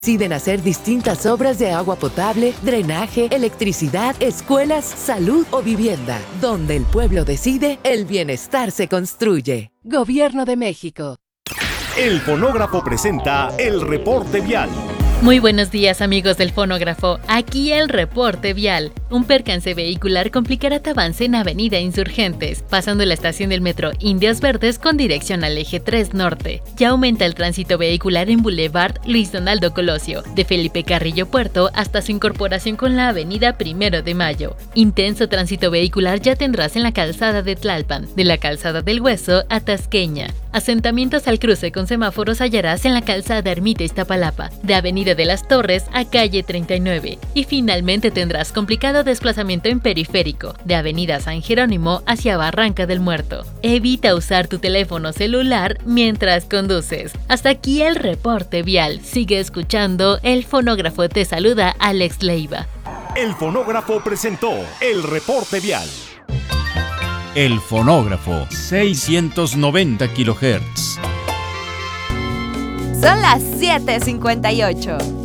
Deciden hacer distintas obras de agua potable, drenaje, electricidad, escuelas, salud o vivienda. Donde el pueblo decide, el bienestar se construye. Gobierno de México. El Fonógrafo presenta el reporte vial. Muy buenos días, amigos del Fonógrafo. Aquí el reporte vial. Un percance vehicular complicará tu avance en Avenida Insurgentes, pasando la estación del metro Indios Verdes con dirección al eje 3 Norte. Ya aumenta el tránsito vehicular en Boulevard Luis Donaldo Colosio, de Felipe Carrillo Puerto hasta su incorporación con la Avenida 1 de Mayo. Intenso tránsito vehicular ya tendrás en la calzada de Tlalpan, de la calzada del Hueso a Tasqueña. Asentamientos al cruce con semáforos hallarás en la calzada Ermita Iztapalapa, de Avenida de las Torres a calle 39. Y finalmente tendrás complicado desplazamiento en periférico, de Avenida San Jerónimo hacia Barranca del Muerto. Evita usar tu teléfono celular mientras conduces. Hasta aquí el reporte vial. Sigue escuchando, el Fonógrafo te saluda, Alex Leiva. El Fonógrafo presentó el reporte vial. El Fonógrafo, 690 kHz. Son las 7:58.